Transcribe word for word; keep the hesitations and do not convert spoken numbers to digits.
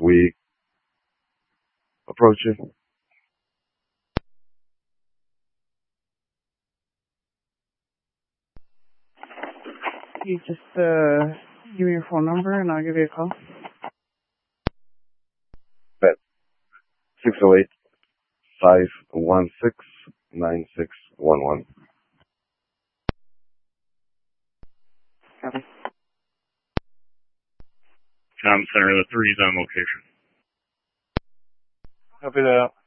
we approach you? You just uh, give me your phone number and I'll give you a call. Bet. six oh eight, five one six, nine six one one. Copy. Com Center, the three's on location. Copy that.